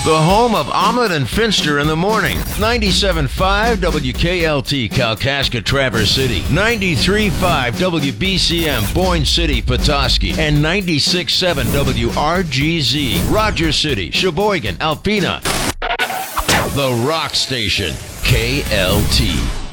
The home of Ahmed and Finster in the morning. 97.5 WKLT Kalkaska Traverse City. 93.5 WBCM Boyne City Petoskey. And 96.7 WRGZ Rogers City, Sheboygan, Alpena. The Rock Station. KLT.